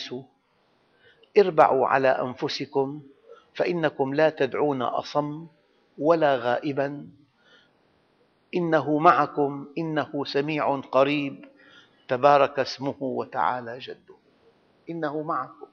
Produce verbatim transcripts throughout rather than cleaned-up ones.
الناس اربعوا على أنفسكم فإنكم لا تدعون أصم ولا غائبا إنه معكم إنه سميع قريب تبارك اسمه وتعالى جده. إنه معكم،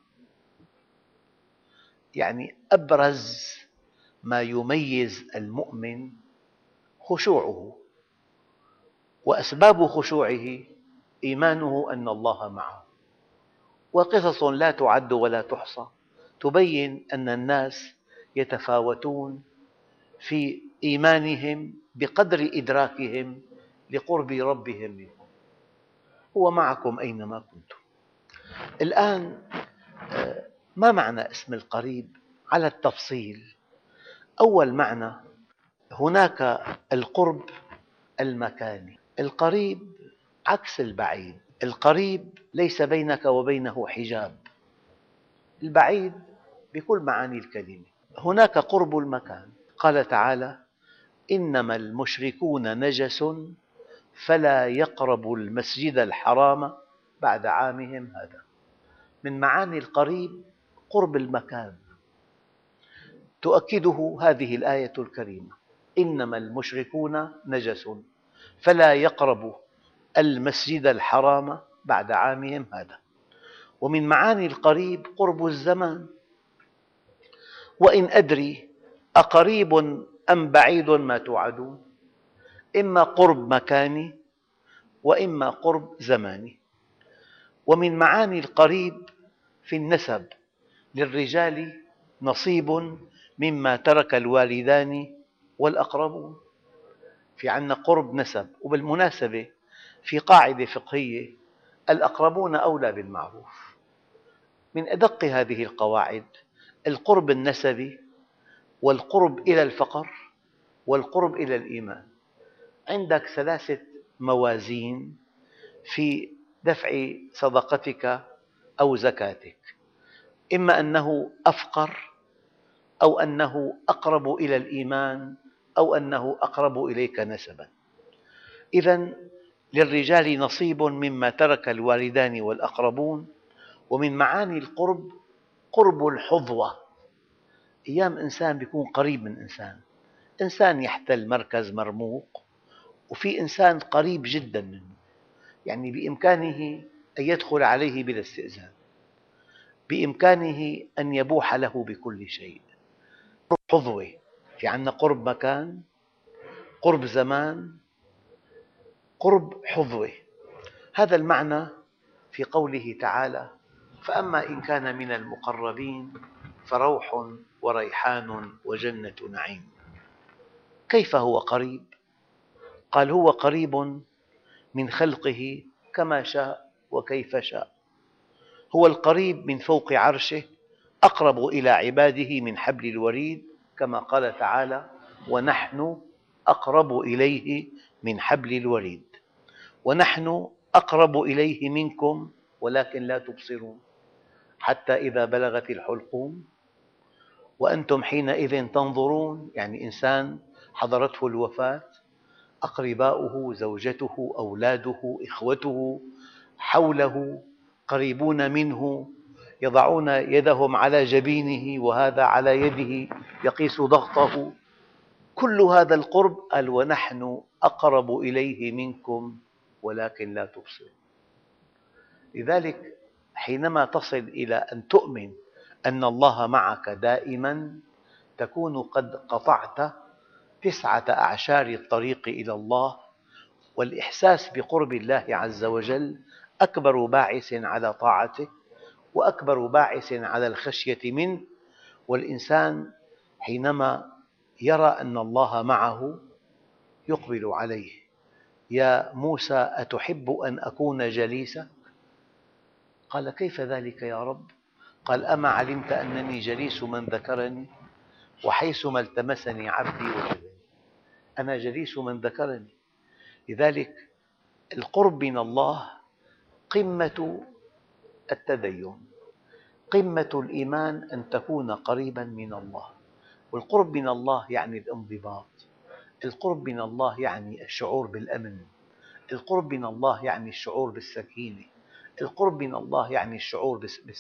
يعني أبرز ما يميز المؤمن خشوعه، وأسباب خشوعه إيمانه أن الله معه. وقصص لا تعد ولا تحصى تبين أن الناس يتفاوتون في إيمانهم بقدر إدراكهم لقرب ربهم منهم. هو معكم أينما كنتم. الآن ما معنى اسم القريب على التفصيل؟ أول معنى، هناك القرب المكاني. القريب عكس البعيد. القريب ليس بينك وبينه حجاب، البعيد بكل معاني الكلمة. هناك قرب المكان، قال تعالى: إنما المشركون نجس فلا يقربوا المسجد الحرام بعد عامهم هذا. من معاني القريب قرب المكان، تؤكده هذه الآية الكريمة: إنما المشركون نجس فلا يقربوا المسجد الحرام بعد عامهم هذا. ومن معاني القريب قرب الزمان. وإن أدري أقريب أم بعيد ما توعدون، إما قرب مكاني وإما قرب زماني. ومن معاني القريب في النسب، للرجال نصيب مما ترك الوالدان والأقربون. في عندنا قرب نسب. وبالمناسبة في قاعدة فقهية: الأقربون أولى بالمعروف. من أدق هذه القواعد القرب النسبي، والقرب إلى الفقر، والقرب إلى الإيمان. عندك ثلاثة موازين في دفع صدقتك أو زكاتك: إما أنه أفقر، أو أنه أقرب إلى الإيمان، أو أنه أقرب إليك نسباً. إذن للرجال نصيب مما ترك الوالدان والأقربون. ومن معاني القرب قرب الحظوة. أيام إنسان يكون قريب من إنسان، إنسان يحتل مركز مرموق، وفي إنسان قريب جداً منه، يعني بإمكانه أن يدخل عليه بلا استئذان، بإمكانه أن يبوح له بكل شيء. قرب حظوة. في عندنا قرب مكان، قرب زمان، قرب حظوة. هذا المعنى في قوله تعالى: فأما إن كان من المقربين فروح وريحان وجنة نعيم. كيف هو قريب؟ قال: هو قريب من خلقه كما شاء وكيف شاء. هو القريب من فوق عرشه، أقرب إلى عباده من حبل الوريد، كما قال تعالى: ونحن أقرب إليه من حبل الوريد. ونحن أقرب إليه منكم ولكن لا تبصرون، حتى إذا بلغت الحلقوم وأنتم حينئذ تنظرون. يعني إنسان حضرته الوفاة، أقرباؤه، زوجته، أولاده، إخوته حوله قريبون منه، يضعون يدهم على جبينه وهذا على يده يقيس ضغطه. كل هذا القرب، قال: ونحن أقرب إليه منكم ولكن لا تبصرون. لذلك حينما تصل إلى أن تؤمن أن الله معك دائماً، تكون قد قطعت تسعة أعشار الطريق إلى الله. والإحساس بقرب الله عز وجل أكبر باعث على طاعته، وأكبر باعث على الخشية منه. والإنسان حينما يرى أن الله معه يقبل عليه: يا موسى أتحب أن أكون جليسك؟ قال: كيف ذلك يا رب؟ قال: أما علمت أنني جليس من ذكرني وحيثما التمسني عبدي وجدني. أنا جليس من ذكرني. لذلك القرب من الله قمة التدين، قمة الإيمان أن تكون قريباً من الله. والقرب من الله يعني الانضباط. القرب من الله يعني الشعور بالأمن. القرب من الله يعني الشعور بالسكينة. القرب من الله يعني الشعور